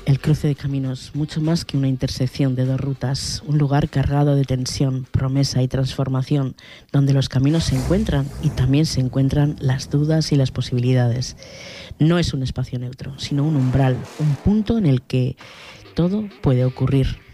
El cruce de caminos, mucho más que una intersección de dos rutas, un lugar cargado de tensión, promesa y transformación, donde los caminos se encuentran y también se encuentran las dudas y las posibilidades. No es un espacio neutro, sino un umbral, un punto en el que todo puede ocurrir.